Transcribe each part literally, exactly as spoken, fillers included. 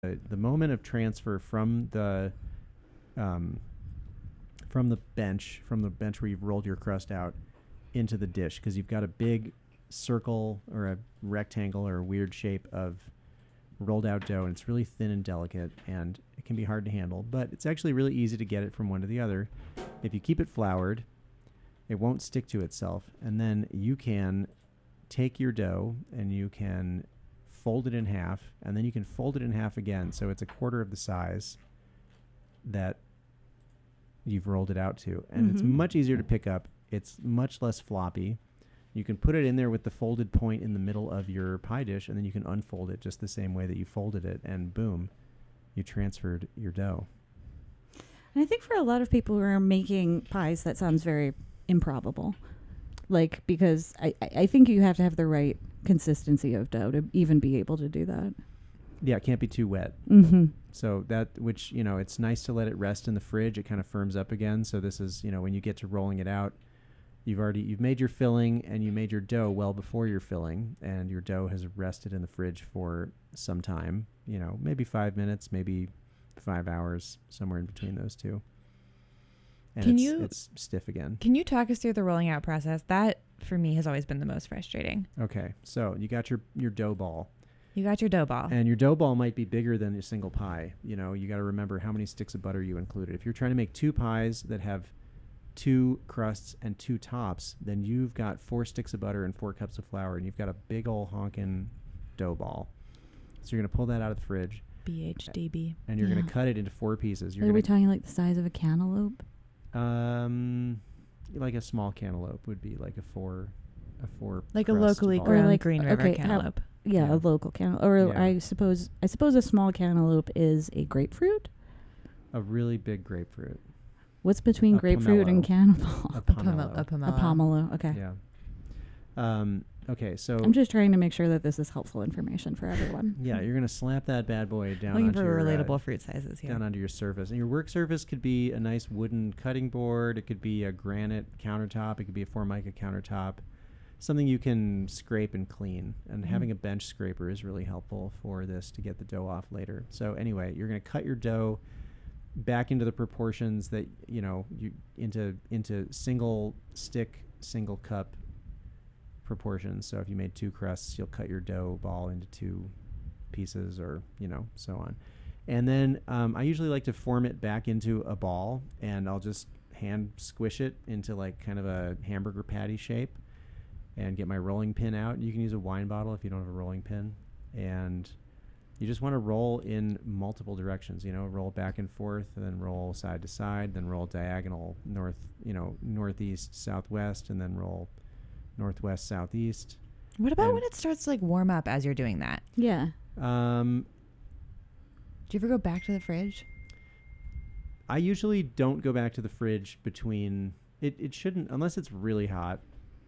uh, the moment of transfer from the um, from the bench, from the bench where you've rolled your crust out into the dish, because you've got a big circle or a rectangle or a weird shape of rolled out dough, and it's really thin and delicate, and it can be hard to handle, but it's actually really easy to get it from one to the other. If you keep it floured, it won't stick to itself, and then you can take your dough and you can fold it in half, and then you can fold it in half again, so it's a quarter of the size that you've rolled it out to, and mm-hmm. it's much easier to pick up. It's much less floppy. You can put it in there with the folded point in the middle of your pie dish, and then you can unfold it just the same way that you folded it, and boom, you transferred your dough. And I think for a lot of people who are making pies, that sounds very improbable. Like, because I, I think you have to have the right consistency of dough to even be able to do that. Yeah, it can't be too wet. Mm-hmm. So that, which, you know, it's nice to let it rest in the fridge. It kind of firms up again. So this is, you know, when you get to rolling it out, you've already, you've made your filling and you made your dough well before your filling, and your dough has rested in the fridge for some time, you know, maybe five minutes, maybe five hours, somewhere in between those two. And can it's, you, it's stiff again. Can you talk us through the rolling out process? That, for me, has always been the most frustrating. Okay. So you got your, your dough ball. You got your dough ball. And your dough ball might be bigger than a single pie. You know, you got to remember how many sticks of butter you included. If you're trying to make two pies that have two crusts and two tops, then you've got four sticks of butter and four cups of flour, and you've got a big old honkin' dough ball. So you're going to pull that out of the fridge. B H D B. And you're Yeah. going to cut it into four pieces. You're Are we gonna talking like the size of a cantaloupe? Um, like a small cantaloupe would be like a four, a four. Like a crust locally ball. grown like- Green River okay, how- cantaloupe. Yeah, Yeah. a local cantaloupe. Or Yeah. I suppose I suppose a small cantaloupe is a grapefruit. A really big grapefruit. What's between A grapefruit and pomelo. cantaloupe? A A pomelo. pomelo. A pomelo. A pomelo. Okay. Yeah. Um. Okay. So. I'm just trying to make sure that this is helpful information for everyone. Yeah, you're gonna slap that bad boy down Looking onto for your, relatable uh, fruit sizes here. down onto your surface. And your work surface could be a nice wooden cutting board. It could be a granite countertop. It could be a Formica countertop. Something you can scrape and clean. And Mm-hmm. having a bench scraper is really helpful for this to get the dough off later. So anyway, you're going to cut your dough back into the proportions that, you know, you into into single stick, single cup proportions. So if you made two crusts, you'll cut your dough ball into two pieces, or, you know, so on. And then um, I usually like to form it back into a ball, and I'll just hand squish it into like kind of a hamburger patty shape, and get my rolling pin out. You can use a wine bottle if you don't have a rolling pin. And you just want to roll in multiple directions, you know, roll back and forth, and then roll side to side, then roll diagonal north, you know, northeast, southwest, and then roll northwest, southeast. What about And- when it starts to like warm up as you're doing that? Yeah. Um, Do you ever go back to the fridge? I usually don't go back to the fridge between, it, it shouldn't, unless it's really hot.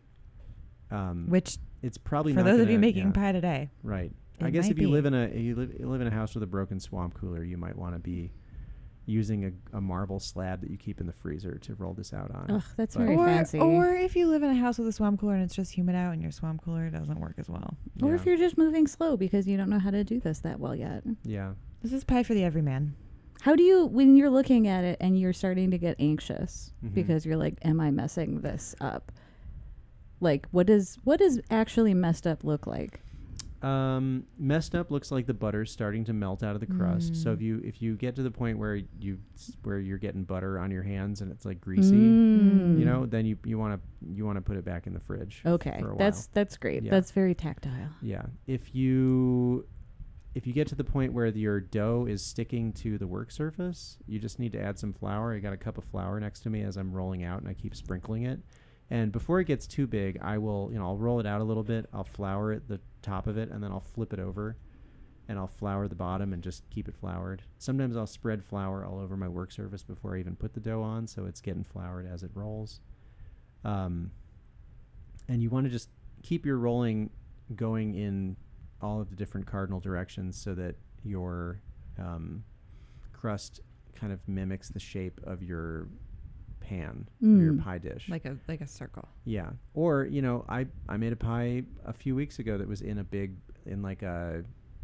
Um, Which, it's probably for not those of gonna- you making yeah. pie today, Right. It I guess might if you be. live in a you live, you live in a house with a broken swamp cooler, you might want to be using a, a marble slab that you keep in the freezer to roll this out on. Ugh, that's But- very or, fancy. or if you live in a house with a swamp cooler and it's just humid out and your swamp cooler doesn't work as well. Or Yeah. if you're just moving slow because you don't know how to do this that well yet. Yeah. This is pie for the everyman. How do you, when you're looking at it and you're starting to get anxious Mhm. because you're like, am I messing this up? Like, what does what does actually messed up look like? Um, messed up looks like the butter's starting to melt out of the crust. So Mm. if you if you get to the point where you s- where you're getting butter on your hands and it's like greasy, Mm. you know, then you you want to you want to put it back in the fridge. Okay, for a that's while. that's great. Yeah. That's very tactile. Yeah. If you if you get to the point where your dough is sticking to the work surface, you just need to add some flour. I got a cup of flour next to me as I'm rolling out, and I keep sprinkling it. And before it gets too big, I will, you know, I'll roll it out a little bit. I'll flour it, the top of it, and then I'll flip it over, and I'll flour the bottom and just keep it floured. Sometimes I'll spread flour all over my work surface before I even put the dough on, so it's getting floured as it rolls. Um, and you want to just keep your rolling going in all of the different cardinal directions so that your um, crust kind of mimics the shape of your pan or your Mm. pie dish. Like a like a circle. Yeah. Or, you know, I, I made a pie a few weeks ago that was in a big, in like a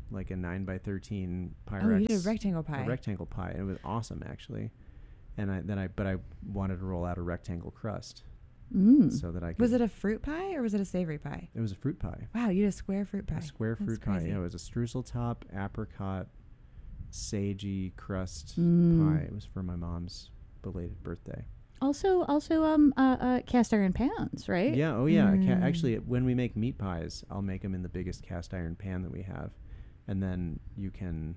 like a nine by thirteen Pyrex. Oh, you did a rectangle pie. A rectangle pie. And it was awesome, actually. And I then I but I wanted to roll out a rectangle crust Mm. so that I could. Was it a fruit pie or was it a savory pie? It was a fruit pie. Wow, you did a square fruit pie. A square That's fruit pie. crazy. Yeah, it was a streusel top, apricot, sagey crust Mm. pie. It was for my mom's belated birthday. Also, also, um, uh, uh, cast iron pans, right? Yeah. Oh, yeah. Mm. Ca- actually, when we make meat pies, I'll make them in the biggest cast iron pan that we have, and then you can.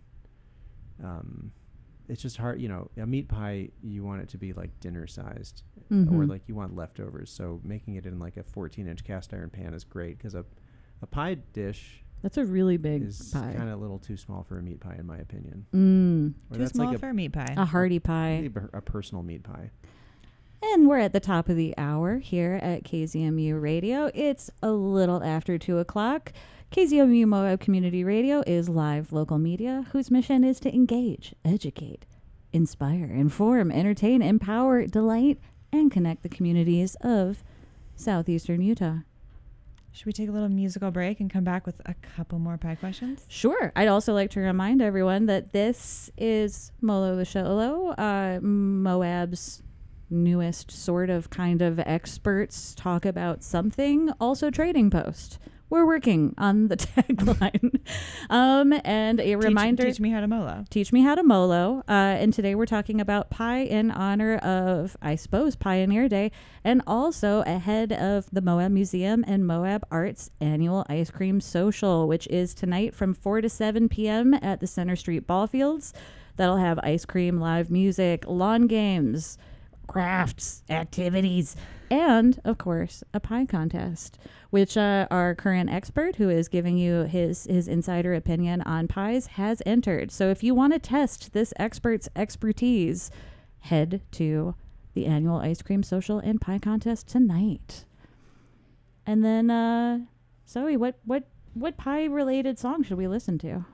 Um, it's just hard, you know. A meat pie, you want it to be like dinner sized, or Mhm. like you want leftovers. So making it in like a fourteen inch cast iron pan is great because a, a pie dish That's a really big is pie. kind of a little too small for a meat pie, in my opinion. Mm. Or Too that's small like for a meat pie. A hearty pie. maybe a, a personal meat pie. And we're at the top of the hour here at K Z M U Radio. It's a little after two o'clock. K Z M U Moab Community Radio is live local media whose mission is to engage, educate, inspire, inform, entertain, empower, delight, and connect the communities of southeastern Utah. Should we take a little musical break and come back with a couple more pie questions? Sure. I'd also like to remind everyone that this is Molo the Sholo, uh, Moab's newest sort of kind of experts talk about something, also Trading Post. We're working on the tagline. um, and a Teach- reminder. Teach me how to molo. Teach me how to molo. Uh, and today we're talking about pie in honor of, I suppose, Pioneer Day, and also ahead of the Moab Museum and Moab Arts annual ice cream social, which is tonight from four to seven p.m. at the Center Street Ball Fields. That'll have ice cream, live music, lawn games, crafts, activities, and, of course, a pie contest, which uh, our current expert, who is giving you his, his insider opinion on pies, has entered. So if you want to test this expert's expertise, head to the annual ice cream social and pie contest tonight. And then, uh, Zoe, what, what, what pie-related song should we listen to?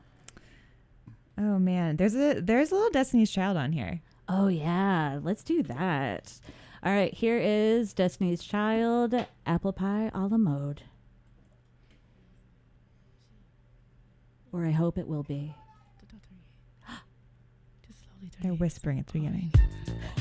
Oh man, there's a there's a little Destiny's Child on here. Oh, yeah. Let's do that. All right. Here is Destiny's Child, Apple Pie a la mode. Or I hope it will be. They're whispering at the beginning.